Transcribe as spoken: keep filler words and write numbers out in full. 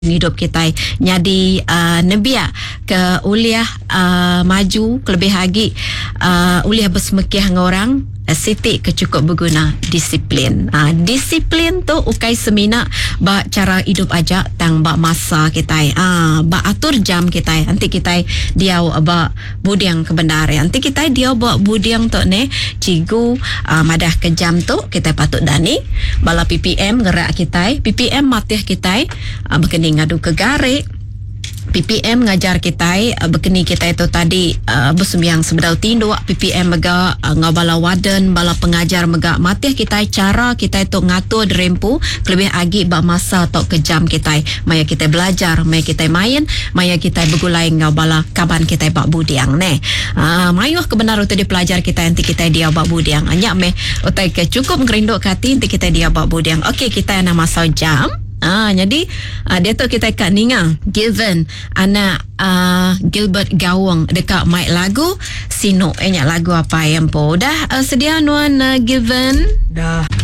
hidup kita jadi uh, nebia ke uliah uh, maju kelebih lagi uh, uliah bersemekih dengan orang uh, siti ke cukup berguna disiplin. Uh, disiplin tu ukai semina ba cara hidup aja tang ba masa kita uh, ba atur jam kita nanti kita dia ba budiang kebenar nanti kita dia ba budiang tu ne cigu uh, madah ke jam tu kita patut dani bala P P M gerak kita P P M matih kita uh, berkeni ngadu ke gare P P M ngajar kita uh, berkeni kita itu tadi uh, bersembiang sebedau tindu P P M mega uh, ngabala waden bala pengajar mega matih kita cara kita itu ngatur rempu lebih agi ba masa atau ke jam kita maya kita belajar maya kita main maya kita begulai ngabala kaban kita bak budiang ne uh, mayuh kebenar untuk dipelajar kita nanti kita dia bak budiang anyak me utai ke cukup ngerinduk kati nanti kita dia bak budiang okey kita yang masa jam. Ah, jadi uh, dia tu kita kat ninga given anak uh, Gilbert Gawang dekat mic lagu sino enyak lagu apa yang po dah uh, sedia nuan uh, given dah